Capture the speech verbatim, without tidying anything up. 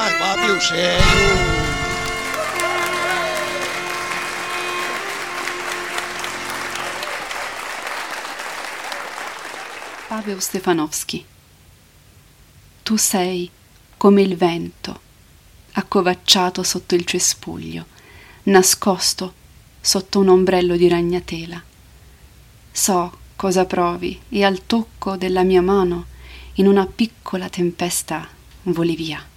va più serio. Paweł Stefanowski. Tu sei come il vento, accovacciato sotto il cespuglio, nascosto sotto un ombrello di ragnatela. So cosa provi e al tocco della mia mano in una piccola tempesta voli via.